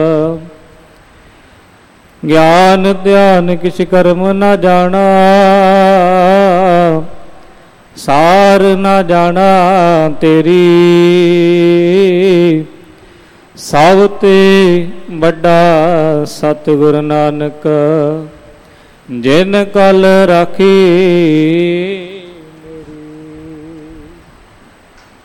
ਗਿਆਨ ਧਿਆਨ ਕਿਛ ਕਰਮ ਨਾ ਜਾਣਾ, ਸਾਰ ਨਾ ਜਾਣਾ ਤੇਰੀ। ਸਭ ਤੇ ਵੱਡਾ ਸਤਿਗੁਰ ਨਾਨਕ, ਜਿਨ ਕਲ ਰਾਖੀ।